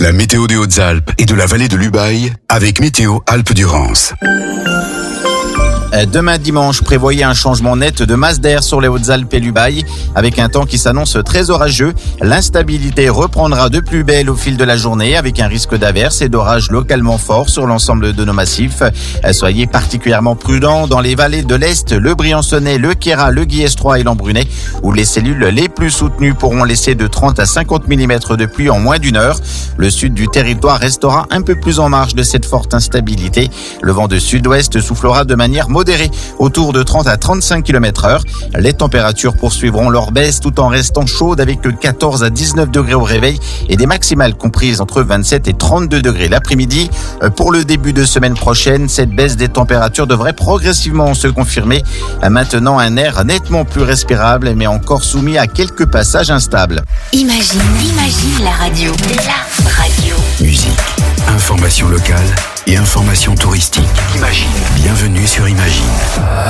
La météo des Hautes-Alpes et de la vallée de l'Ubaye avec Météo Alpes-Durance. Demain dimanche, prévoyez un changement net de masse d'air sur les Hautes-Alpes et l'Ubaye avec un temps qui s'annonce très orageux. L'instabilité reprendra de plus belle au fil de la journée avec un risque d'averses et d'orages localement forts sur l'ensemble de nos massifs. Soyez particulièrement prudents dans les vallées de l'Est, le Briançonnais, le Queyras, le Guillestrois et l'Embrunais où les cellules les plus soutenues pourront laisser de 30 à 50 mm de pluie en moins d'une heure. Le sud du territoire restera un peu plus en marge de cette forte instabilité. Le vent de sud-ouest soufflera de manière modérée autour de 30 à 35 km/h. Les températures poursuivront leur baisse tout en restant chaudes avec 14 à 19 degrés au réveil et des maximales comprises entre 27 et 32 degrés l'après-midi. Pour le début de semaine prochaine, cette baisse des températures devrait progressivement se confirmer. Maintenant, un air nettement plus respirable mais encore soumis à quelques passages instables. Imagine la radio. La radio. Musique, information locale et information touristique. Imagine. Bienvenue sur Imagine.